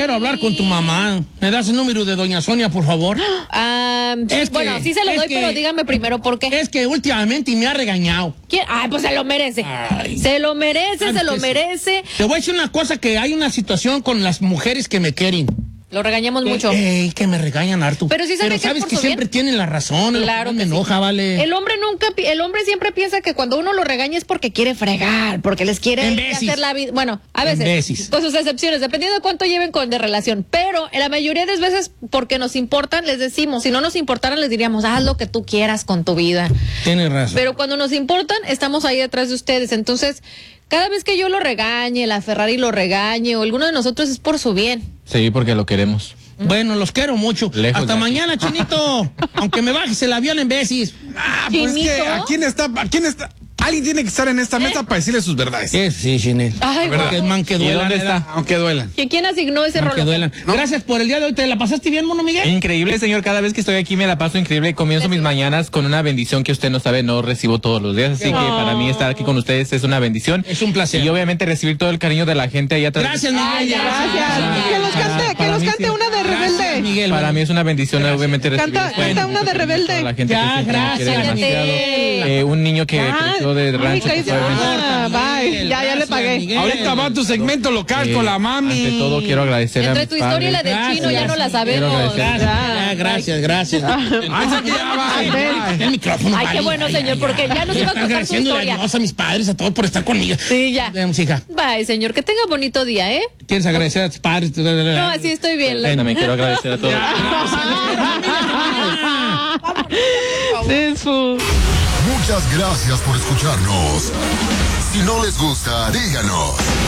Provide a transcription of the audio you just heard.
quiero hablar con tu mamá. ¿Me das el número de doña Sonia, por favor? Bueno, sí se lo doy, pero dígame primero por qué. Es que últimamente me ha regañado. ¿Quién? Ay, pues se lo merece. Se lo merece. Te voy a decir una cosa, que hay una situación con las mujeres que me quieren. Lo regañamos mucho. Que me regañan harto. Pero sí sabes que siempre tienen la razón. Claro me enoja, sí. Vale. El hombre siempre piensa que cuando uno lo regaña es porque quiere fregar, porque les quiere hacer la vida. Bueno, a veces, con sus excepciones, dependiendo de cuánto lleven de relación. Pero en la mayoría de las veces, porque nos importan, les decimos. Si no nos importaran, les diríamos, haz lo que tú quieras con tu vida. Tienes razón. Pero cuando nos importan, estamos ahí detrás de ustedes. Entonces, cada vez que yo lo regañe, la Ferrari lo regañe, o alguno de nosotros, es por su bien. Sí, porque lo queremos. Bueno, los quiero mucho. Lejos Hasta mañana, Chinito. Aunque me bajes el avión en veces. Pues que ¿a quién está? Alguien tiene que estar en esta mesa para decirle sus verdades. Sí, Chinel. Ay, porque man que duelan. ¿Dónde está? Aunque duelan. ¿Y quién asignó ese rol? ¿No? Gracias por el día de hoy. ¿Te la pasaste bien, mono Miguel? Increíble, señor. Cada vez que estoy aquí me la paso increíble. Comienzo mis mañanas con una bendición que usted no sabe, no recibo todos los días. Así que para mí estar aquí con ustedes es una bendición. Es un placer. Y obviamente recibir todo el cariño de la gente allá atrás. Gracias, Miguel. Gracias. Que los cante una de Rebelde. Miguel, para mí es una bendición, obviamente, recibir. Canta una de Rebelde. La gente gracias. un niño que creció de rancho. Bye. Ya le pagué. Miguel. Ahorita va tu segmento local con la mami. Ante todo quiero agradecer Entre tu historia y la del chino ya no la sabemos. Gracias. El micrófono. Ay, qué bueno, señor, porque ya nos iba a contar su historia. A mis padres, a todos por estar conmigo. Sí, ya. Hija. Bye, señor, que tenga bonito día, ¿eh? ¿Quieres agradecer a tus padres? No, así estoy bien. También quiero agradecer a todos. Muchas gracias por escucharnos. Si no les gusta, díganos.